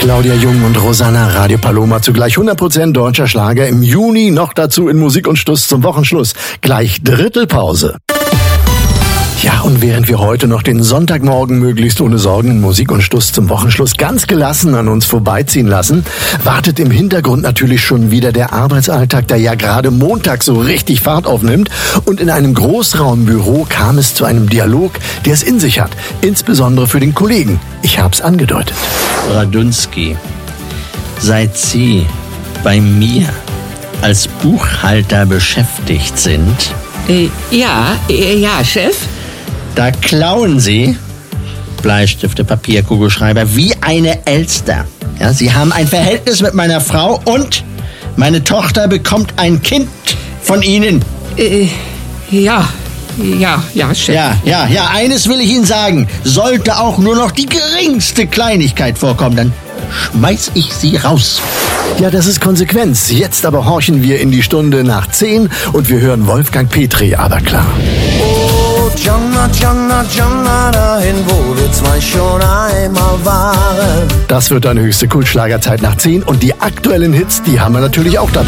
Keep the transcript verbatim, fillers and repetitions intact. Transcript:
Claudia Jung und Rosanna, Radio Paloma, zugleich hundert Prozent deutscher Schlager im Juni, noch dazu in Musik und Stuss zum Wochenschluss. Gleich Drittelpause. Ja, und während wir heute noch den Sonntagmorgen möglichst ohne Sorgen in Musik und Stuss zum Wochenschluss ganz gelassen an uns vorbeiziehen lassen, wartet im Hintergrund natürlich schon wieder der Arbeitsalltag, der ja gerade Montag so richtig Fahrt aufnimmt. Und in einem Großraumbüro kam es zu einem Dialog, der es in sich hat, insbesondere für den Kollegen. Ich hab's angedeutet. Radunski, seit Sie bei mir als Buchhalter beschäftigt sind, Äh, ja, äh, ja, Chef. da klauen Sie Bleistifte, Papier, Kugelschreiber wie eine Elster. Ja, Sie haben ein Verhältnis mit meiner Frau und meine Tochter bekommt ein Kind von Ihnen. Äh, ja, ja, ja, Chef. Ja, ja, ja, eines will ich Ihnen sagen. Sollte auch nur noch die geringste Kleinigkeit vorkommen, dann schmeiß ich Sie raus. Ja, das ist Konsequenz. Jetzt aber horchen wir in die Stunde nach zehn und wir hören Wolfgang Petri, aber klar. Oh, Jonna, Jonna, Jonna, dahin, wo wir zwei schon einmal waren. Das wird eine höchste Kultschlagerzeit nach zehn und die aktuellen Hits, die haben wir natürlich auch dabei.